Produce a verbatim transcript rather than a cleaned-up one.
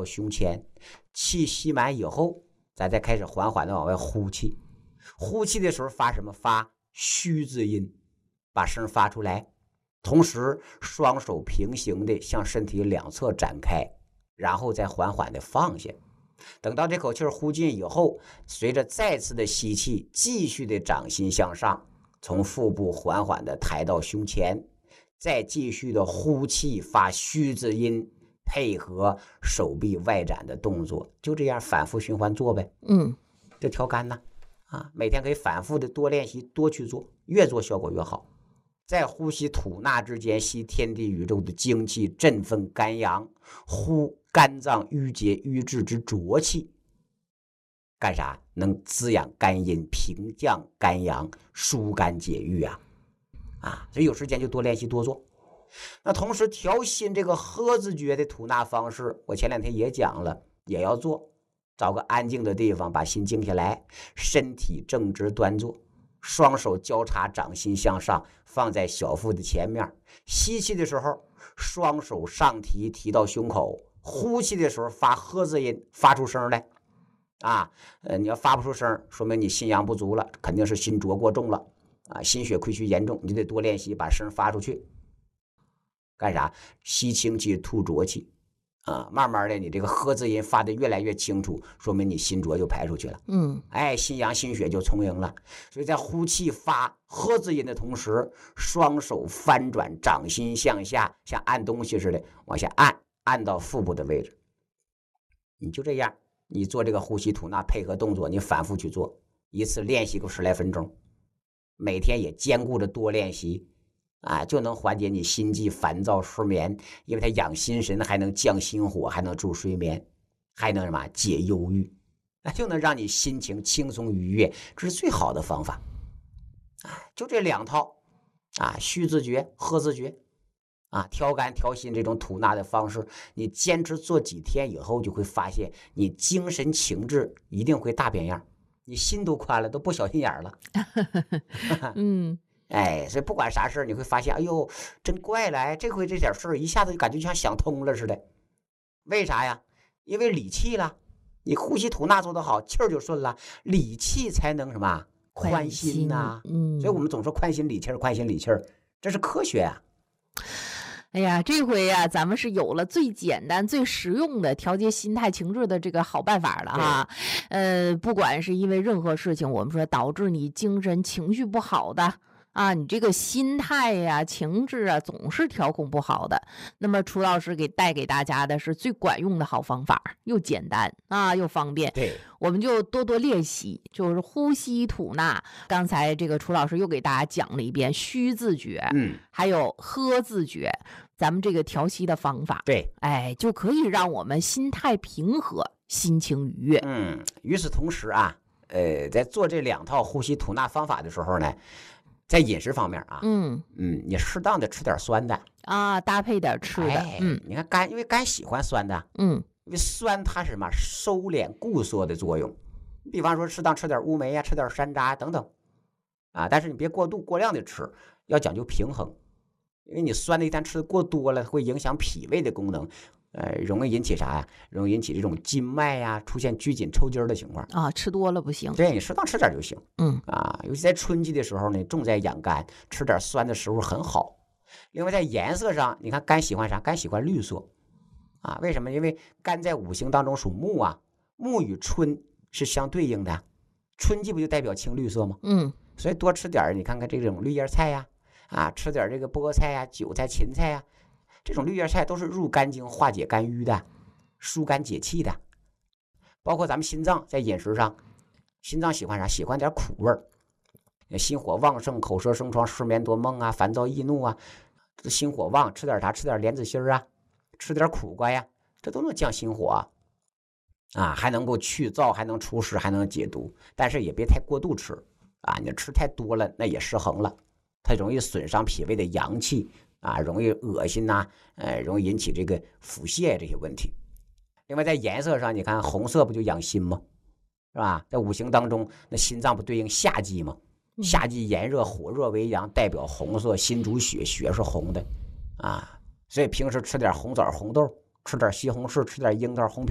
到胸前，气吸满以后，咱再开始缓缓的往外呼气。呼气的时候发什么？发虚字音，把声发出来。同时双手平行的向身体两侧展开，然后再缓缓的放下。等到这口气呼尽以后，随着再次的吸气，继续的掌心向上，从腹部缓缓的抬到胸前，再继续的呼气发虚字音，配合手臂外展的动作，就这样反复循环做呗。 嗯， 这调肝呢，啊，每天可以反复的多练习，多去做，越做效果越好。在呼吸吐纳之间，吸天地宇宙的精气，振奋肝阳；呼肝脏郁结瘀滞之浊气，干啥？能滋养肝阴，平降肝阳，疏肝解郁啊！啊，所以有时间就多练习多做。那同时调心这个呵字诀的吐纳方式，我前两天也讲了，也要做。找个安静的地方，把心静下来，身体正直端坐，双手交叉，掌心向上，放在小腹的前面。吸气的时候，双手上提，提到胸口；呼气的时候发呵字音，发出声来。啊，呃，你要发不出声，说明你心阳不足了，肯定是心浊过重了啊，心血亏虚严重，你就得多练习，把声发出去。干啥？吸清气，吐浊气。啊，慢慢的，你这个呵字音发的越来越清楚，说明你心浊就排出去了。 嗯， 哎，心阳心血就充盈了。所以在呼气发呵字音的同时，双手翻转，掌心向下，像按东西似的往下按，按到腹部的位置。你就这样，你做这个呼吸吐纳配合动作，你反复去做，一次练习个十来分钟，每天也兼顾着多练习。啊，就能缓解你心悸、烦躁、失眠，因为它养心神，还能降心火，还能助睡眠，还能什么解忧郁，那就能让你心情轻松愉悦，这是最好的方法。啊，就这两套啊，虚字诀、呵字诀，啊，调肝调心这种吐纳的方式，你坚持做几天以后，就会发现你精神情志一定会大变样，你心都宽了，都不小心眼了。 嗯。 哎，所以不管啥事儿，你会发现，哎呦，真怪了，哎，这回这点事儿一下子就感觉就像想通了似的。为啥呀？因为理气了，你呼吸吐纳做得好，气儿就顺了，理气才能什么宽心呐、啊。 嗯， 所以我们总说宽心理气儿，宽心理气儿，这是科学啊。 哎呀，这回呀、啊，咱们是有了最简单、最实用的调节心态情志的这个好办法了哈。呃，不管是因为任何事情，我们说导致你精神情绪不好的。啊，你这个心态呀、情志啊，总是调控不好的。那么楚老师给带给大家的是最管用的好方法，又简单啊，又方便。 对， 我们就多多练习，就是呼吸吐纳。刚才这个楚老师又给大家讲了一遍虚字诀， 嗯， 还有呵字诀，咱们这个调息的方法， 对， 哎，就可以让我们心态平和，心情愉悦。 嗯，与此同时啊，呃，在做这两套呼吸吐纳方法的时候呢。在饮食方面啊， 嗯嗯，你适当的吃点酸的啊，搭配点吃的， 哎、 嗯， 你看肝，因为肝喜欢酸的， 嗯， 因为酸它是什么收敛固缩的作用。比方说，适当吃点乌梅呀、啊，吃点山楂等等，啊，但是你别过度过量的吃，要讲究平衡，因为你酸的一旦吃的过多了，会影响脾胃的功能。呃，容易引起啥呀？容易引起这种筋脉呀，出现拘紧抽筋的情况啊，吃多了不行。 对，你适当吃点就行。 嗯啊，尤其在春季的时候呢，重在养肝，吃点酸的食物很好。另外在颜色上，你看肝喜欢啥？肝喜欢绿色啊？为什么？因为肝在五行当中属木啊，木与春是相对应的，春季不就代表青绿色吗？ 嗯， 所以多吃点，你看看这种绿叶菜呀，啊，吃点这个菠菜呀、韭菜、芹菜呀。这种绿叶菜都是入肝经、化解肝郁的，疏肝解气的。包括咱们心脏在饮食上，心脏喜欢啥？喜欢点苦味儿。心火旺盛、口舌生疮、失眠多梦啊、烦躁易怒啊，这心火旺，吃点啥？吃点莲子心啊，吃点苦瓜呀，这都能降心火啊，啊，还能够去燥，还能除湿，还能解毒。但是也别太过度吃啊，你吃太多了，那也失衡了，它容易损伤脾胃的阳气。啊，容易恶心呐、啊，呃，容易引起这个腹泻这些问题。另外，在颜色上，你看红色不就养心吗？是吧？在五行当中，那心脏不对应夏季吗？夏季炎热，火热为阳，代表红色，心主血，血是红的啊。所以平时吃点红枣、红豆，吃点西红柿，吃点樱桃、红皮。